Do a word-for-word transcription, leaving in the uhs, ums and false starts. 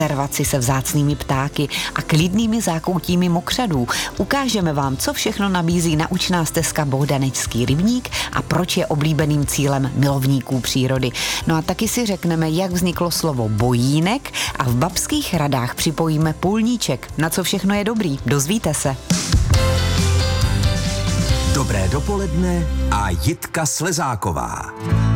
rezervaci se vzácnými ptáky a klidnými zákoutími mokřadů. Ukážeme vám, co všechno nabízí naučná stezka Bohdanecký rybník a proč je oblíbeným cílem milovníků přírody. No a taky si řekneme, jak vzniklo slovo bojínek a v Babských Hradách připojíme půlníček. Na co všechno je dobrý, dozvíte se. Dobré dopoledne a Jitka Slezáková.